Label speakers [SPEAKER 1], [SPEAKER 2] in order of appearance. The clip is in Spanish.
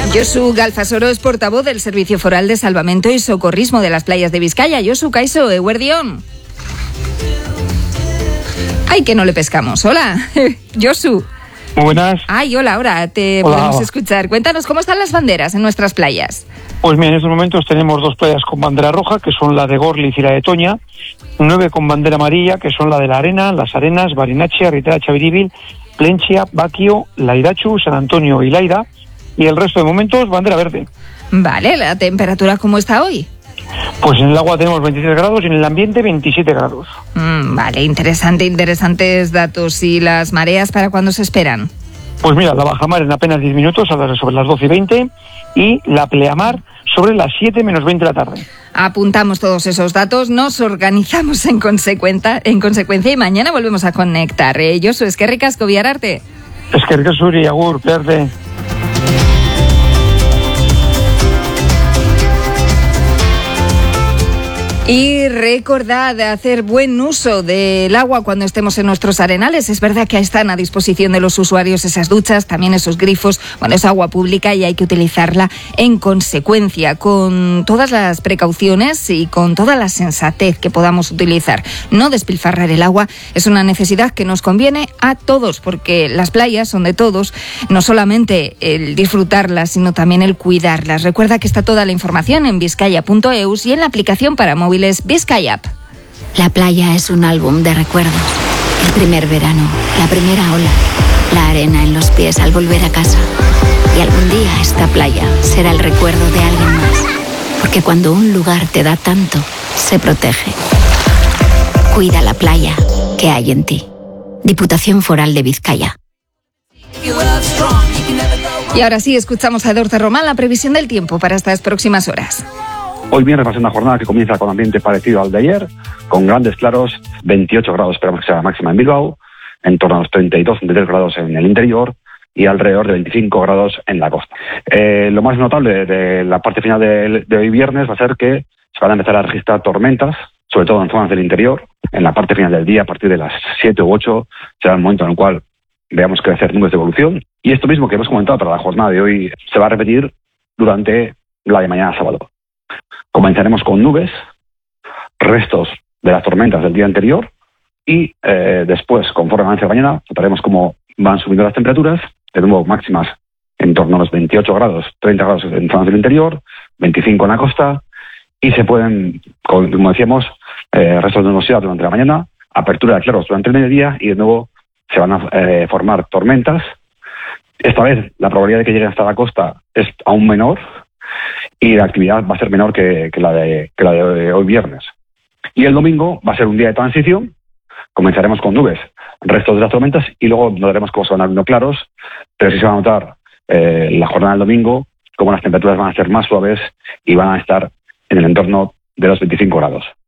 [SPEAKER 1] Josu Galfasoro es portavoz del Servicio Foral de Salvamento y Socorrismo de las playas de Vizcaya. Josu, Kaiso, eguerdión. Ay, que no le pescamos. Hola, Josu.
[SPEAKER 2] Muy buenas.
[SPEAKER 1] Ay, hola, ahora te podemos escuchar. Cuéntanos, ¿cómo están las banderas en nuestras playas?
[SPEAKER 2] Pues mira, en estos momentos tenemos 2 playas con bandera roja, que son la de Gorliz y la de Toña, 9 con bandera amarilla, que son la de La Arena, Las Arenas, Barinache, Ritera, Chaviribil, Plentzia, Baquio, Lairachu, San Antonio y Laida, y el resto de momentos bandera verde.
[SPEAKER 1] Vale, ¿la temperatura cómo está hoy?
[SPEAKER 2] Pues en el agua tenemos 23 grados y en el ambiente 27 grados.
[SPEAKER 1] Vale, interesantes datos. ¿Y las mareas para cuándo se esperan?
[SPEAKER 2] Pues mira, la bajamar en apenas 10 minutos, sobre las 12:20, y la pleamar sobre las 7:20 de la tarde.
[SPEAKER 1] Apuntamos todos esos datos, nos organizamos en consecuencia y mañana volvemos a conectar. Josu, es que ricasco viararte.
[SPEAKER 2] Es que ricasco y agur, perde.
[SPEAKER 1] Y recordad hacer buen uso del agua cuando estemos en nuestros arenales. Es verdad que están a disposición de los usuarios esas duchas, también esos grifos. Bueno, es agua pública y hay que utilizarla en consecuencia, con todas las precauciones y con toda la sensatez que podamos utilizar. No despilfarrar el agua es una necesidad que nos conviene a todos, porque las playas son de todos, no solamente el disfrutarlas, sino también el cuidarlas. Recuerda que está toda la información en vizcaya.eus y en la aplicación para móviles Vizcaya App.
[SPEAKER 3] La playa es un álbum de recuerdos. El primer verano, la primera ola, la arena en los pies al volver a casa. Y algún día esta playa será el recuerdo de alguien más. Porque cuando un lugar te da tanto, se protege. Cuida la playa que hay en ti. Diputación Foral de Vizcaya.
[SPEAKER 1] Y ahora sí, escuchamos a Dorte Román la previsión del tiempo para estas próximas horas.
[SPEAKER 4] Hoy viernes va a ser una jornada que comienza con ambiente parecido al de ayer, con grandes claros, 28 grados esperamos que sea la máxima en Bilbao, en torno a los 32-33 grados en el interior y alrededor de 25 grados en la costa. Lo más notable de la parte final de hoy viernes va a ser que se van a empezar a registrar tormentas, sobre todo en zonas del interior. En la parte final del día, a partir de las 7 u 8, será el momento en el cual veamos crecer nubes de evolución. Y esto mismo que hemos comentado para la jornada de hoy se va a repetir durante la de mañana sábado. Comenzaremos con nubes, restos de las tormentas del día anterior y después, conforme avance la mañana, notaremos cómo van subiendo las temperaturas, de nuevo máximas en torno a los 28 grados, 30 grados en zonas del interior, 25 en la costa y se pueden, como decíamos, restos de nubosidad durante la mañana, apertura de claros durante el mediodía y de nuevo se van a formar tormentas. Esta vez la probabilidad de que lleguen hasta la costa es aún menor y la actividad va a ser menor que la de hoy viernes. Y el domingo va a ser un día de transición. Comenzaremos con nubes, restos de las tormentas y luego notaremos cómo se van abriendo claros, pero sí se va a notar la jornada del domingo cómo las temperaturas van a ser más suaves y van a estar en el entorno de los 25 grados.